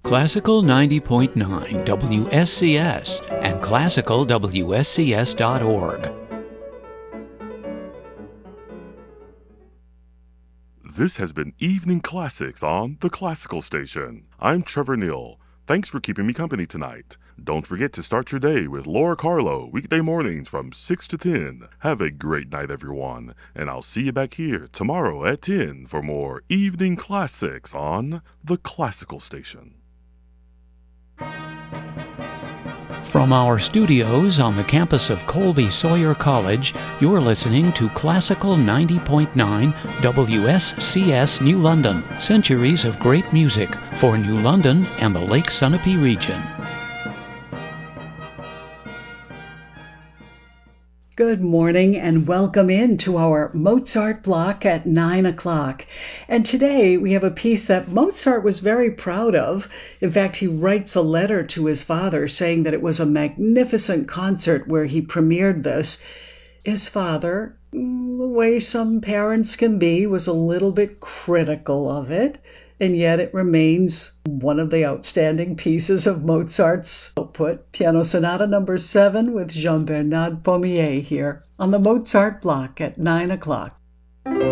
Classical 90.9 WSCS and classicalwscs.org. This has been Evening Classics on the Classical Station. I'm Trevor Neal. Thanks for keeping me company tonight. Don't forget to start your day with Laura Carlo, weekday mornings from 6 to 10. Have a great night, everyone, and I'll see you back here tomorrow at 10 for more Evening Classics on the Classical Station. From our studios on the campus of Colby Sawyer College, you're listening to Classical 90.9 WSCS New London. Centuries of great music for New London and the Lake Sunapee region. Good morning and welcome in to our Mozart block at 9 o'clock. And today we have a piece that Mozart was very proud of. In fact, he writes a letter to his father saying that it was a magnificent concert where he premiered this. His father, the way some parents can be, was a little bit critical of it. And yet it remains one of the outstanding pieces of Mozart's output. Piano Sonata No. 7 with Jean-Bernard Pommier here on the Mozart block at 9 o'clock.